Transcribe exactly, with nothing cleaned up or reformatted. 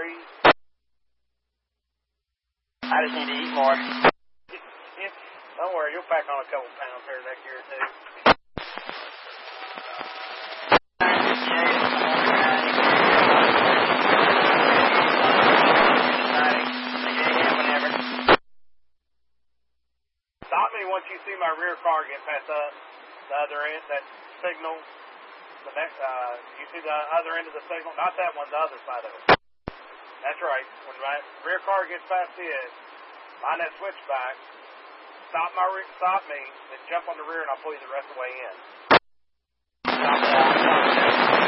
trees. I just need to eat more. Don't worry, you'll pack on a couple pounds here next year or two. Stop me once you see my rear car get past the, the other end, that signal. The next, uh, you see the other end of the signal? Not that one, the other side of it. That's right. When my rear car gets past it, find that switchback, stop my re- stop me, then jump on the rear, and I'll pull you the rest of the way in. Stop that.